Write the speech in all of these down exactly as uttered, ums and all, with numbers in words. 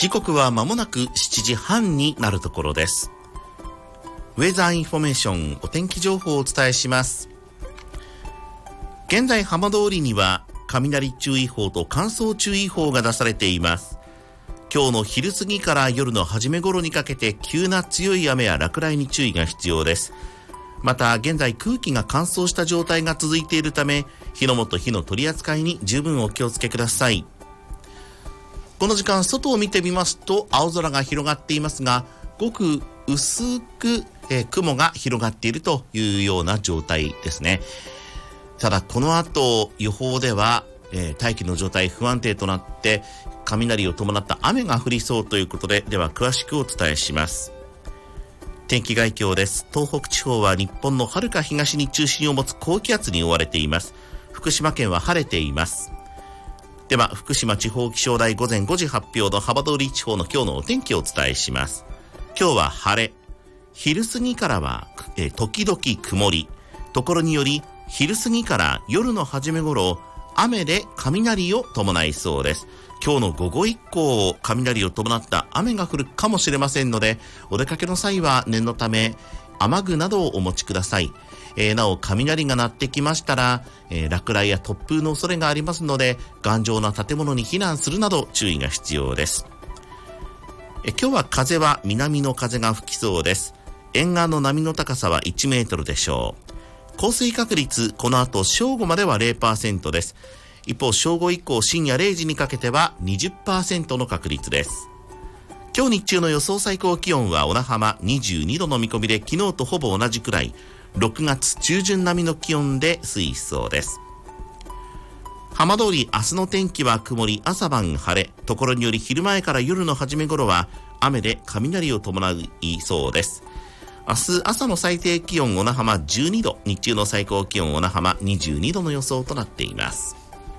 時刻は間もなくしちじはんになるところです。ウェザーインフォメーション、お天気情報をお伝えします。現在浜通りには雷注意報と乾燥注意報が出されています。今日の昼過ぎから夜の初め頃にかけて急な強い雨や落雷に注意が必要です。また現在空気が乾燥した状態が続いているため、火の元火の取り扱いに十分お気をつけください。この時間外を見てみますと青空が広がっていますが、ごく薄く、えー、雲が広がっているというような状態ですね。ただこの後予報では、えー、大気の状態不安定となって雷を伴った雨が降りそうということで、では詳しくお伝えします。天気概況です。東北地方は日本の遥か東に中心を持つ高気圧に覆われています。福島県は晴れています。では福島地方気象台午前ごじ発表の幅通り地方の今日のお天気をお伝えします。今日は晴れ、昼過ぎからは、えー、時々曇り、ところにより昼過ぎから夜の初め頃雨で雷を伴いそうです。今日の午後以降雷を伴った雨が降るかもしれませんので、お出かけの際は念のため雨具などをお持ちください。えー、なお雷が鳴ってきましたら、えー、落雷や突風の恐れがありますので、頑丈な建物に避難するなど注意が必要です。えー、今日は風は南の風が吹きそうです。沿岸の波の高さはいちメートルでしょう。降水確率この後正午までは ゼロパーセント です。一方正午以降深夜れいじにかけては にじゅっパーセント の確率です。今日日中の予想最高気温は小名浜にじゅうにどの見込みで、昨日とほぼ同じくらいろくがつ中旬並みの気温で推移しそうです。浜通り明日の天気は曇り、朝晩晴れ、ところにより昼前から夜の初め頃は雨で雷を伴いそうです。明日朝の最低気温小名浜じゅうにど、日中の最高気温小名浜にじゅうにどの予想となっています。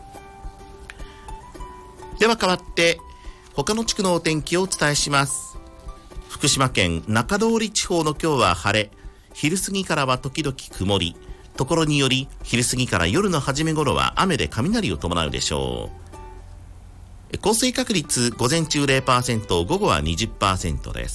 では変わって他の地区のお天気をお伝えします。福島県中通り地方の今日は晴れ、昼過ぎからは時々曇り、ところにより昼過ぎから夜の初め頃は雨で雷を伴うでしょう。降水確率午前中 ゼロパーセント、午後は にじゅっパーセント です。